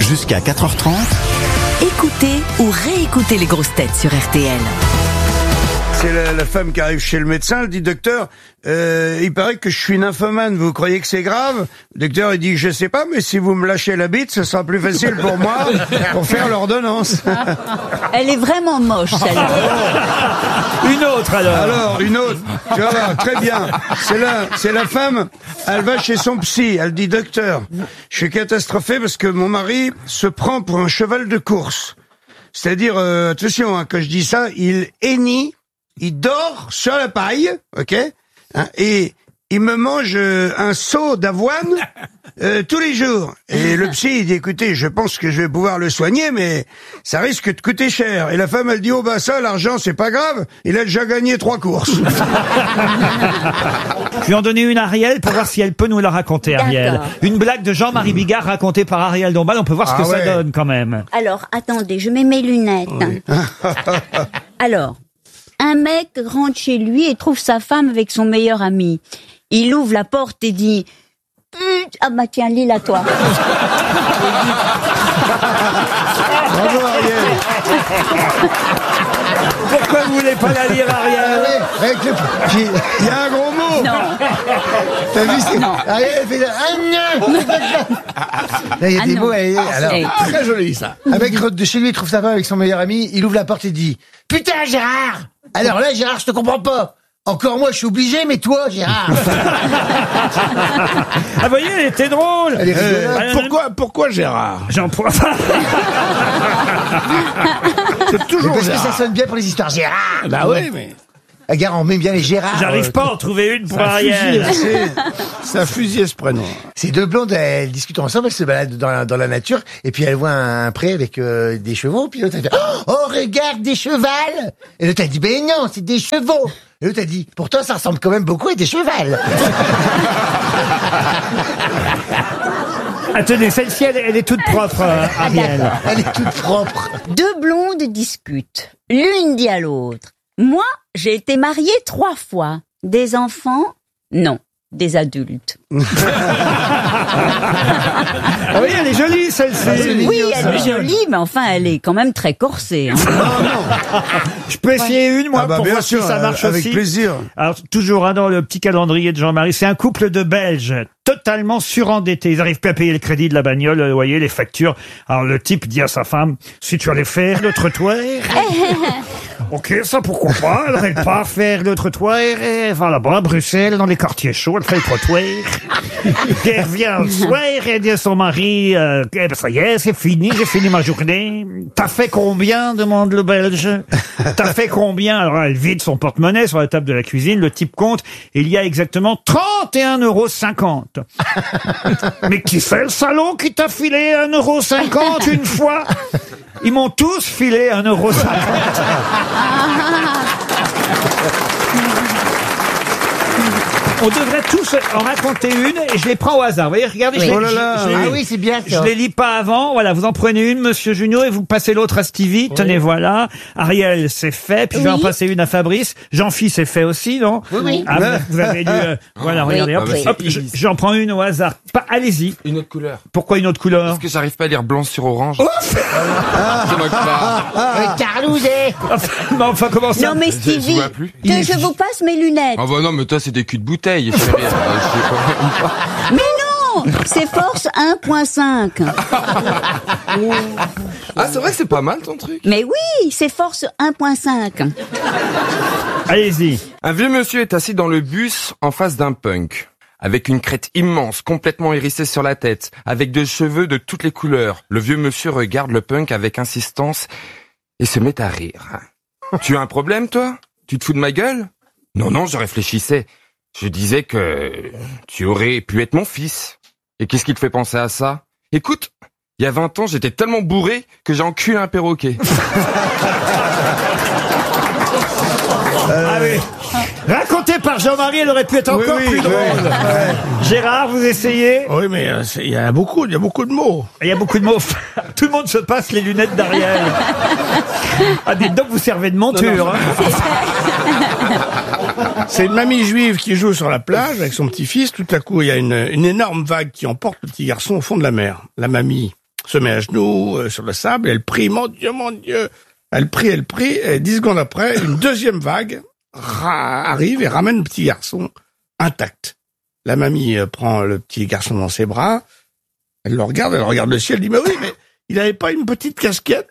Jusqu'à 4h30. Écoutez ou réécoutez les grosses têtes sur RTL. C'est la femme qui arrive chez le médecin, elle dit: docteur, il paraît que je suis nymphomane, vous croyez que c'est grave? Le docteur il dit: je sais pas, mais si vous me lâchez la bite, ce sera plus facile pour moi pour faire l'ordonnance. Elle est vraiment moche, celle-là. Une autre alors. Alors, une autre, tu vas voir, très bien. C'est la femme, elle va chez son psy, elle dit: docteur, je suis catastrophée parce que mon mari se prend pour un cheval de course. C'est-à-dire, attention, hein, quand je dis ça, il hennit, il dort sur la paille, ok, hein, et il me mange un seau d'avoine tous les jours. Et le psy, il dit: écoutez, je pense que je vais pouvoir le soigner, mais ça risque de coûter cher. Et la femme, elle dit: oh bah ça, l'argent, c'est pas grave, il a déjà gagné 3 courses. Je vais en donner une à Ariel pour voir si elle peut nous la raconter, Ariel. D'accord. Une blague de Jean-Marie Bigard racontée par Ariel Dombal, on peut voir ce que ça donne quand même. Alors, attendez, je mets mes lunettes. Alors, un mec rentre chez lui et trouve sa femme avec son meilleur ami. Il ouvre la porte et dit: ah bah tiens, lis-la toi. Bravo, Ariel. Pourquoi vous voulez pas la lire, Ariel? Il y a un gros mot. Non. T'as vu, c'est... Non. Ariel, elle fait là, là, il y a des mots, alors, Très joli, ça. un mec rentre de chez lui, il trouve sa femme avec son meilleur ami, il ouvre la porte et dit: putain, Gérard! Alors là, Gérard, je te comprends pas. Encore moi, je suis obligé, mais toi, Gérard. Ah, vous voyez, elle était drôle. Elle est rigolote. Pourquoi Gérard? Jean-Paul. C'est Mais toujours parce que Gérard. ça sonne bien pour les histoires Gérard. Bah oui, mais Regarde, on met bien les Gérard. J'arrive pas à en trouver une pour ça a Ariel. fusillé, ça a fusillé ce prénom. Ces deux blondes, elles discutent ensemble, elles se baladent dans la nature, et puis elles voient un pré avec des chevaux, puis l'autre elle fait: oh, regarde, des chevals! Et l'autre elle dit: ben non, c'est des chevaux! Et l'autre elle dit: pourtant ça ressemble quand même beaucoup à des chevals. Ah, tenez, celle-ci, elle est toute propre, Ariel. Elle est toute propre. Deux blondes discutent. L'une dit à l'autre: moi, j'ai été mariée 3 fois. Des enfants? Non. Des adultes. Ah oui, elle est jolie, celle-ci. Oui, elle est jolie, mais enfin, elle est quand même très corsée. Hein. Je peux essayer une, moi, Ah bah pour bien voir sûr, si ça marche avec aussi. plaisir. Alors, toujours dans le petit calendrier de Jean-Marie, c'est un couple de Belges totalement surendettés. Ils n'arrivent plus à payer le crédit de la bagnole, le loyer, les factures. Alors, le type dit à sa femme: si tu allais faire le trottoir... Ok, ça pourquoi pas. Elle n'arrête pas à faire le trottoir. Elle va là-bas à Bruxelles, dans les quartiers chauds, elle fait le trottoir. Puis elle revient le soir et elle dit à son mari: eh ben ça y est, c'est fini, j'ai fini ma journée. T'as fait combien? Demande le Belge. T'as fait combien? Alors elle vide son porte-monnaie sur la table de la cuisine, le type compte, et il y a exactement 31,50 €. Mais qui c'est le salaud qui t'a filé 1,50 € une fois? Ils m'ont tous filé 1,50 €. On devrait tous en raconter une et je les prends au hasard. Vous voyez, regardez, Oui. je les, Oh là là, je les- Ah oui, c'est bien je ça. les lis pas avant. Voilà, vous en prenez une, Monsieur Junio, et vous passez l'autre à Stevie. Tenez, voilà. Ariel, c'est fait. Puis je vais en passer une à Fabrice. Jean-Philippe, c'est fait aussi, non? Oui. Ah, vous avez lu... voilà, Oui. regardez, hop, Oui. hop, j'en prends une au hasard. Allez-y. Une autre couleur. Pourquoi une autre couleur? Parce que j'arrive pas à lire blanc sur orange. Je moque pas. Carlouset. Enfin, comment ça? Non mais Je Stevie, vois plus. que je vous passe mes lunettes. Ah bah non, mais toi c'est des culs de bouteille. Chérie. Mais non, c'est force 1.5. Ah c'est vrai que c'est pas mal ton truc. Mais oui, c'est force 1.5. Allez-y. Un vieux monsieur est assis dans le bus en face d'un punk. Avec une crête immense, complètement hérissée sur la tête, avec des cheveux de toutes les couleurs. Le vieux monsieur regarde le punk avec insistance et se met à rire. Tu as un problème, toi? Tu te fous de ma gueule? Non, non, je réfléchissais. Je disais que tu aurais pu être mon fils. Et qu'est-ce qui te fait penser à ça? Écoute, il y a 20 ans, j'étais tellement bourré que j'ai enculé un perroquet. Ah oui. Raconté par Jean-Marie, elle aurait pu être encore plus drôle. Gérard, vous essayez? Oui, mais il y a beaucoup de mots. Il y a beaucoup de mots. Tout le monde se passe les lunettes d'Ariel. Ah, dites donc, vous servez de monture. C'est une mamie juive qui joue sur la plage avec son petit-fils. Tout à coup, il y a une énorme vague qui emporte le petit garçon au fond de la mer. La mamie se met à genoux sur le sable, et elle prie, mon Dieu, mon Dieu. Elle prie, et 10 secondes après, une deuxième vague arrive et ramène le petit garçon intact. La mamie prend le petit garçon dans ses bras, elle regarde le ciel, elle dit, mais oui, mais il n'avait pas une petite casquette?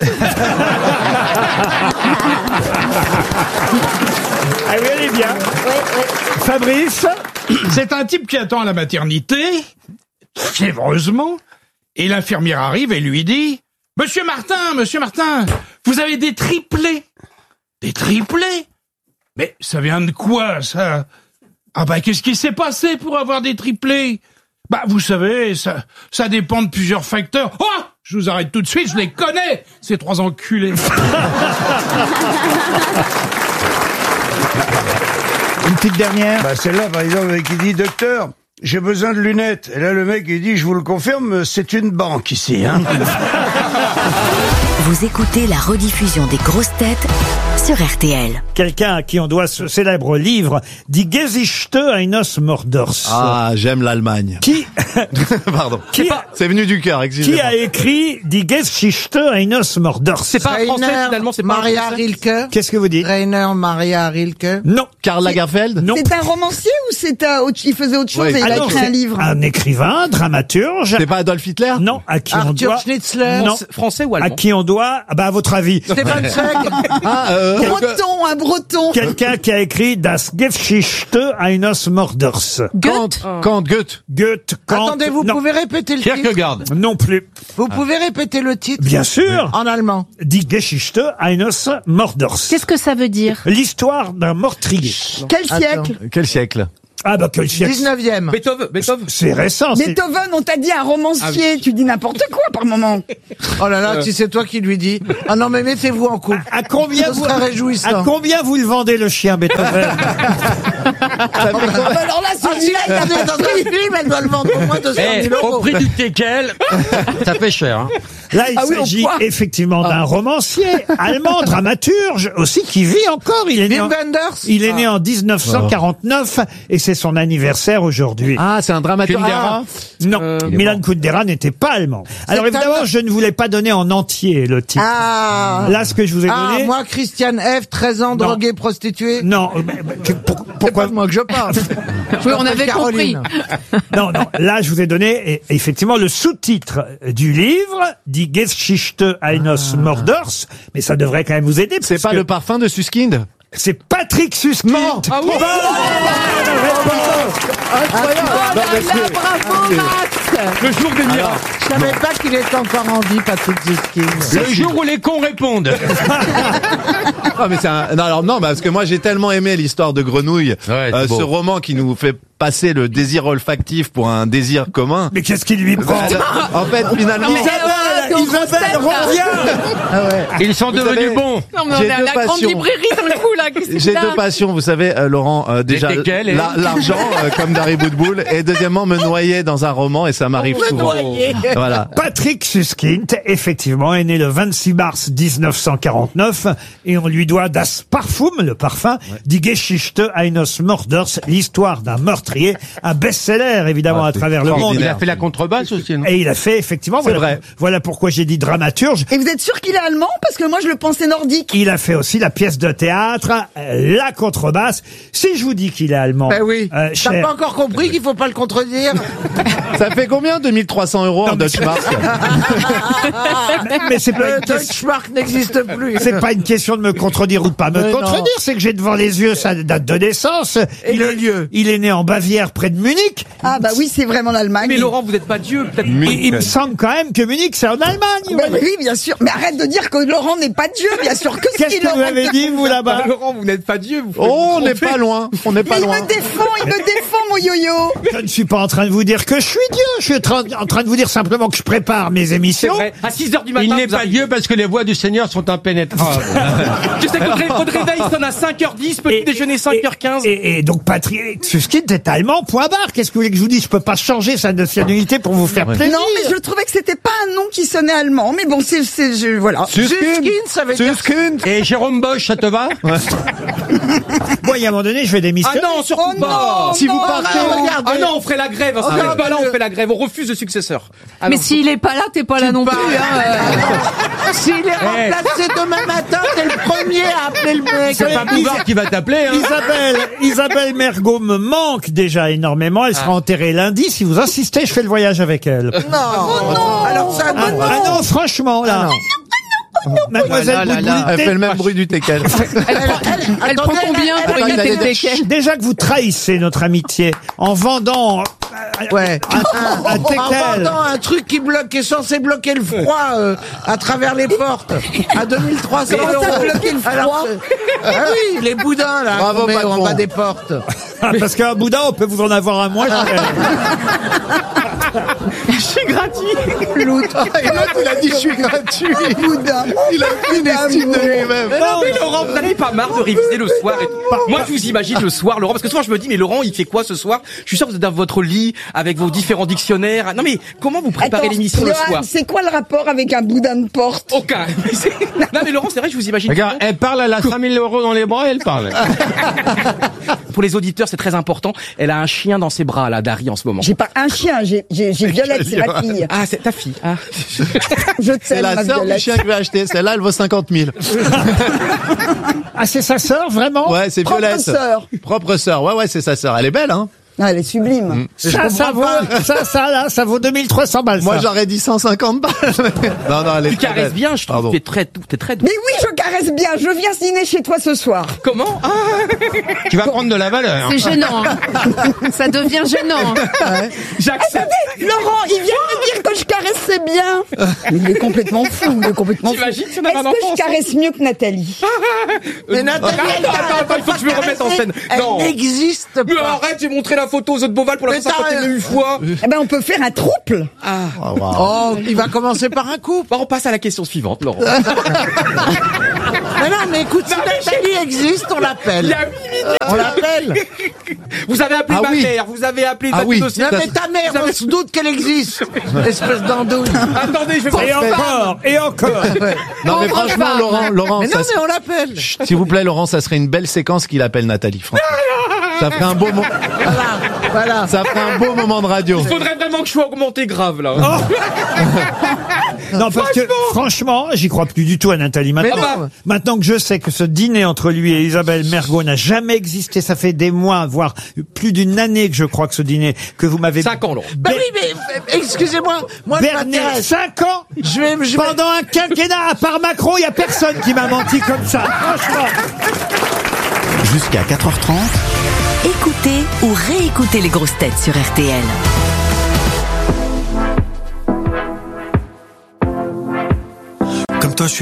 Ah oui, elle est bien. Fabrice? C'est un type qui attend à la maternité, fiévreusement, et l'infirmière arrive et lui dit « Monsieur Martin, vous avez des triplés !»« Des triplés ? Mais ça vient de quoi, ça ? Ah bah, qu'est-ce qui s'est passé pour avoir des triplés ? Bah, vous savez, ça dépend de plusieurs facteurs. Oh ! Je vous arrête tout de suite, je les connais, ces trois enculés. » Une petite dernière. Bah, celle-là, par exemple, qui dit, docteur, j'ai besoin de lunettes. Et là, le mec, il dit, je vous le confirme, c'est une banque ici, hein. Vous écoutez la rediffusion des grosses têtes sur RTL. Quelqu'un à qui on doit ce célèbre livre, Die Geschichte eines Mörders. Ah, j'aime l'Allemagne. Qui, Pardon. C'est venu du cœur, qui excusez-moi. a écrit Die Geschichte eines Mörders? C'est pas un français finalement, c'est pas Maria un français. Rilke. Qu'est-ce que vous dites? Rainer Maria Rilke. Non. Karl Lagerfeld? Non. C'est un romancier ou il faisait autre chose Oui. et il Ah a non, écrit c'est un livre? un écrivain, dramaturge. C'est pas Adolf Hitler? Non, à qui on Arthur doit... Schnitzler. Non. Français ou À allemand? qui on doit... Ah bah, à votre avis. Stéphane Zweig. Breton, un breton. Quelqu'un qui a écrit Das Geschichte eines Mörders. Goethe. Goethe, Kant... Attendez, vous non. pouvez répéter le titre? Kierkegaard. Non plus. Vous pouvez répéter le titre? Bien sûr. En allemand. Die Geschichte eines Mörders. Qu'est-ce que ça veut dire? L'histoire d'un meurtrier. Quel siècle? Quel siècle? Ah bah quel siècle. 19e. Beethoven. C'est récent. c'est- Beethoven, on t'a dit un romancier. Tu dis n'importe quoi par moment. Oh là là, si c'est toi qui lui dis. Ah non, mais mettez-vous en couple. À combien Ce vous, serait réjouissant. à combien vous le vendez le chien Beethoven? Alors là, Ah, si celui-là, elle est dans un film, elle doit le vendre au moins 200 000 Au euros. prix du teckel, ça fait cher. Hein. Là, il Ah oui, au s'agit poids. effectivement d'un romancier allemand, dramaturge aussi, qui vit encore. Il est né Wim en, Wenders. il est né en 1949 et c'est son anniversaire aujourd'hui. Ah, c'est un dramaturge. Kundera. Non, Milan Kundera n'était pas allemand. Alors évidemment, je ne vous l'ai pas donné en entier le titre. Ah. Là, ce que je vous ai Ah, donné. moi, Christiane F., 13 ans, Non. droguée, prostituée. Non, pourquoi C'est pas de moi que je parle. Oui, on avait Caroline. Non, là, je vous ai donné effectivement le sous-titre du livre, Die Geschichte eines Mörders, mais ça devrait quand même vous aider. C'est parce pas que le parfum de Suskind? C'est Patrick Suskind. Ah oui. Bravo, Max! Le jour des miracles. Je savais pas qu'il était encore en vie, Patrick Zuskind. Le jour où les cons répondent. Ah, mais c'est un... Non, alors non, parce que moi j'ai tellement aimé l'histoire de Grenouille, Ouais, c'est beau. ce roman qui nous fait passer le désir olfactif pour un désir commun. Mais qu'est-ce qui lui prend? En fait, finalement, Isabelle, reviens! Ils sont devenus bons. Non, mais on J'ai est à deux la grande passions. librairie dans le coup, là. Qu'est-ce que j'ai c'est deux là passions, vous savez, Laurent, déjà Lesquelles, l'argent, comme Dari Boudboul, et deuxièmement me noyer dans un roman, et ça m'arrive souvent. Voilà. Patrick Suskind, effectivement, est né le 26 mars 1949 et on lui doit Das Parfum, le parfum, Die Geschichte eines Mörders, l'histoire d'un meurtrier, un best-seller évidemment à c'est travers le monde. Il extraordinaire. a fait la contrebasse aussi, non? Et il a fait effectivement, C'est voilà, vrai. voilà pourquoi j'ai dit dramaturge. Et vous êtes sûr qu'il est allemand? Parce que moi, je le pensais nordique. Il a fait aussi la pièce de théâtre, la contrebasse. Si je vous dis qu'il est allemand, Ben oui. T'as cher- pas encore compris qu'il faut pas le contredire? Ça fait combien 2300 € en Deutschmark? mais c'est pas Le une question. Deutschmark n'existe plus. C'est pas une question de me contredire ou de pas me Mais non. contredire, c'est que j'ai devant les yeux sa date de naissance. Et le lieu. Il est né en Bavière, près de Munich. Ah bah oui, c'est vraiment l'Allemagne. Mais Laurent, vous n'êtes pas Dieu, peut-être. Il me semble quand même que Munich, c'est en Allemagne. Ben oui, bien sûr. Mais arrête de dire que Laurent n'est pas Dieu, bien sûr. Que Qu'est-ce que vous avez dit, vous, là-bas? Laurent, vous n'êtes pas Dieu. Vous Oh, on n'est pas loin. On n'est pas Il loin. me défend, mon yo-yo. Je ne suis pas en train de vous dire que je suis Dieu. Je suis en train de vous dire simplement que je prépare mes C'est émissions. vrai. À 6h du matin. Il n'est pas Dieu parce que les voix du Seigneur sont impénétrables. Tu sais que votre réveil sonne à 5h10, petit déjeuner 5h15. Et donc, Patrick Suskind est allemand, point barre. Qu'est-ce que vous voulez que je vous dise? Je peux pas changer sa nationalité pour vous faire plaisir. Non, mais je trouvais que c'était pas un nom qui se sonnait allemand, mais bon, voilà. Suskin, ça veut dire... Et Jérôme Bosch, ça te va? Bon, il y a un moment donné, je vais démissionner. Ah non, surtout Oh pas. non, Si vous non, partez, non, regardez. Ah non, on ferait la grève. Si Ah, on n'est pas là, mais on fait la grève. On refuse de successeur. Ah Mais non. s'il est pas là, t'es pas là non plus. S'il est remplacé demain matin, t'es le premier à appeler le mec. C'est pas Bouvard qui va t'appeler, hein. Isabelle Mergo me manque déjà énormément. Elle sera enterrée lundi. Si vous insistez, je fais le voyage avec elle. Non. Alors ça, Ah non, franchement, là. Mademoiselle Boutboul, Elle fait le même bruit du teckel. Elle prend combien pour attends, éviter il le a- teckel? déjà que vous trahissez notre amitié en vendant Ouais. un En teckel. vendant un truc qui est censé bloquer le froid à travers les portes à 2300 Comment ça, euros. bloquer le froid Alors, ah oui, les boudins là Bravo, qu'on met en patron. bas des portes. Parce qu'un boudin, on peut vous en avoir un moins cher. C'est gratuit. Il a dit je suis gratuit. Boudin. Il a une estime de lui-même. Non, mais Laurent, vous n'avez pas marre de réviser le soir et tout. Moi, je vous imagine le soir, Laurent, parce que souvent je me dis, mais Laurent, il fait quoi ce soir? Je suis sûr que vous êtes dans votre lit avec vos différents dictionnaires. Non, mais comment vous préparez Attends, l'émission le Johan, soir? c'est quoi le rapport avec un boudin de porte? Aucun. Non, mais Laurent, c'est vrai, je vous imagine. Regarde, elle parle, elle a 5000 euros dans les bras, elle parle. Pour les auditeurs, c'est très important. Elle a un chien dans ses bras, là, Dari, en ce moment. J'ai pas un chien, j'ai Violette, c'est ma fille. Ah, c'est ta fille. Ah. Je C'est t'aime, la ma sœur du Violette. chien que je vais acheter. Celle-là, elle vaut 50 000. Ah, c'est sa sœur, vraiment? Ouais, c'est Propre Violette. sœur. Propre sœur. Ouais, c'est sa sœur. Elle est belle, hein. Ah, elle est sublime. Ça vaut 2300 balles. Moi, ça. j'aurais dit 150 balles. Non, elle est Tu très caresses belle. bien, je trouve. Pardon. T'es très doux. Mais oui, je caresse bien. Je viens dîner chez toi ce soir. Comment? Ah. Tu vas prendre de la valeur. C'est gênant. Hein. Ça devient gênant. Hein. J'accepte. Attendez, Laurent, il vient de dire que je caressais bien. Mais il est complètement fou, il est complètement fou. T'imagines si on Est-ce avait un que enfant je caresse mieux que Nathalie? Mais Nathalie, Attends, il faut que je me remette en scène. elle Non. n'existe Mais pas. arrête, j'ai montré la photo aux autres Beauval pour la Mais t'as- 151 fois. Eh ben, on peut faire un trouble. Oh, il va commencer par un coup. Bon, on passe à la question suivante, Laurent. Mais non, mais écoute, si Nathalie existe, on Il l'appelle. y a 8 minutes. On l'appelle. Vous avez appelé Ah ma oui. mère, vous avez appelé Ah David oui. aussi. Non, mais ta mère, on se doute qu'elle existe. Espèce d'andouille. Attendez, je vais voir. Et encore. Non, mais franchement, Laurent, Mais non, ça, mais on l'appelle. s'il vous plaît, Laurent, ça serait une belle séquence qu'il appelle Nathalie, franchement. Ça ferait un beau moment. Voilà. Ça ferait un beau moment de radio. Il faudrait vraiment que je sois augmenté grave, là. Non, parce que franchement, j'y crois plus du tout à Nathalie. Maintenant, non. maintenant que je sais que ce dîner entre lui et Isabelle Mergo n'a jamais existé, ça fait des mois, voire plus d'une année que je crois que ce dîner, que vous m'avez 5 ans, Laurent. Bah oui, mais excusez-moi, moi je berné m'intéresse. 5 ans. Pendant un quinquennat, à part Macron, il y a personne qui m'a menti comme ça. Franchement. Jusqu'à 4h30. Écoutez ou réécoutez les grosses têtes sur RTL. Comme toi, je suis